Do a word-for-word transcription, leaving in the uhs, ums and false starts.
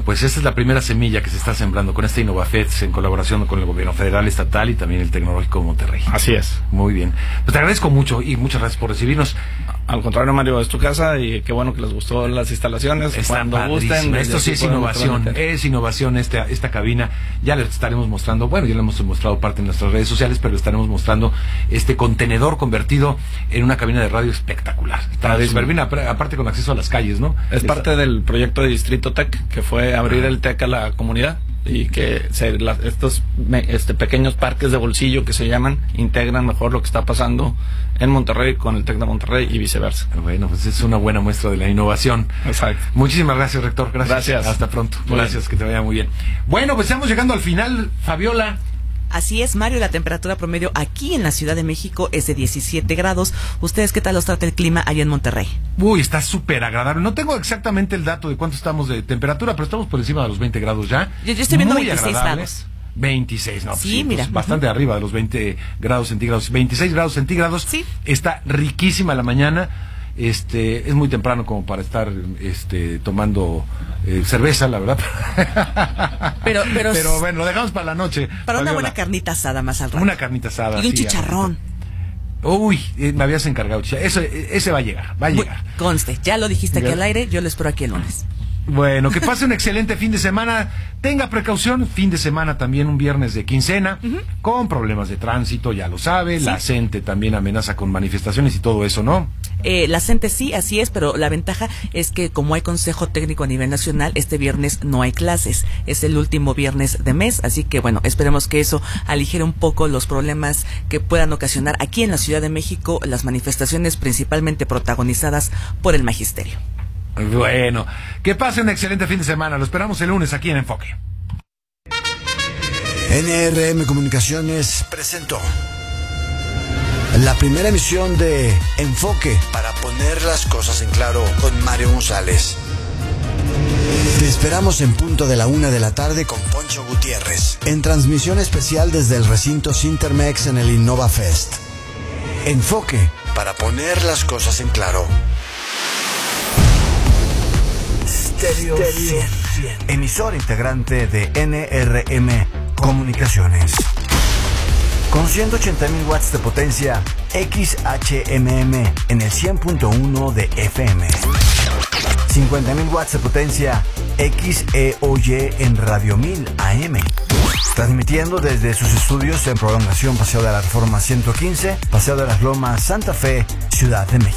pues esta es la primera semilla que se está sembrando con esta InnovaFest en colaboración con el gobierno federal, estatal y también el Tecnológico de Monterrey. Así es. Muy bien. Pues te agradezco mucho y muchas gracias por recibirnos. Al contrario, Mario, es tu casa y qué bueno que les gustó las instalaciones. Están Cuando gusten. Esto sí es innovación, es innovación esta, esta cabina. Ya les estaremos mostrando, bueno, ya le hemos mostrado parte en nuestras redes sociales, pero le estaremos mostrando este contenedor convertido en una cabina de radio espectacular. Está súper bien, aparte con acceso a las calles, ¿no? Es parte del proyecto de Distrito Tech, que fue abrir el Tech a la comunidad y que se, la, estos este, pequeños parques de bolsillo que se llaman integran mejor lo que está pasando en Monterrey con el Tec de Monterrey y viceversa. Bueno, pues es una buena muestra de la innovación. Exacto. Muchísimas gracias, rector. Gracias. Gracias. Hasta pronto. Muy gracias, bien. Que te vaya muy bien. Bueno, pues estamos llegando al final, Fabiola. Así es, Mario, la temperatura promedio aquí en la Ciudad de México es de diecisiete grados. ¿Ustedes qué tal los trata el clima allá en Monterrey? Uy, está súper agradable. No tengo exactamente el dato de cuánto estamos de temperatura, pero estamos por encima de los veinte grados ya. Yo, yo estoy viendo muy veintiséis agradable. grados. veintiséis, no, sí, sí, mira, pues bastante uh-huh. arriba de los veinte grados centígrados, veintiséis grados centígrados. Sí. Está riquísima la mañana. Este, es muy temprano como para estar este tomando eh, cerveza, la verdad. Pero, pero, pero bueno, lo dejamos para la noche. Para Fabiola. Una buena carnita asada más al rato. Una carnita asada. Y un sí, chicharrón. Uy, eh, me habías encargado. Eso, ese va a llegar, va a llegar. Conste, ya lo dijiste aquí al aire, yo lo espero aquí el lunes. Bueno, que pase un excelente fin de semana. Tenga precaución, fin de semana también, un viernes de quincena, uh-huh. con problemas de tránsito, ya lo sabe. Sí. La CENTE también amenaza con manifestaciones y todo eso, ¿no? Eh, la CENTE sí, así es, pero la ventaja es que como hay consejo técnico a nivel nacional, este viernes no hay clases. Es el último viernes de mes, así que bueno, esperemos que eso aligere un poco los problemas que puedan ocasionar aquí en la Ciudad de México las manifestaciones principalmente protagonizadas por el magisterio. Bueno, que pase un excelente fin de semana. Lo esperamos el lunes aquí en Enfoque. N R M Comunicaciones presentó la primera emisión de Enfoque para poner las cosas en claro con Mario González. Te esperamos en punto de la una de la tarde con Poncho Gutiérrez, en transmisión especial desde el recinto Cintermex en el InnovaFest. Enfoque para poner las cosas en claro. Stereo cien, emisor integrante de N R M Comunicaciones. Con ciento ochenta mil watts de potencia X H M M en el cien punto uno de F M. cincuenta mil watts de potencia X E O Y en Radio mil A M. Transmitiendo desde sus estudios en Prolongación Paseo de la Reforma ciento quince, Paseo de las Lomas, Santa Fe, Ciudad de México.